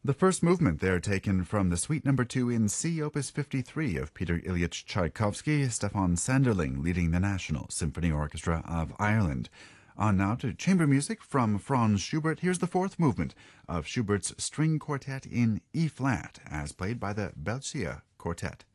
The first movement there taken from the Suite Number 2 in C, Opus 53 of Peter Ilyich Tchaikovsky, Stefan Sanderling leading the National Symphony Orchestra of Ireland. On now to chamber music from Franz Schubert. Here's the fourth movement of Schubert's String Quartet in E-flat, as played by the Belcia Quartet.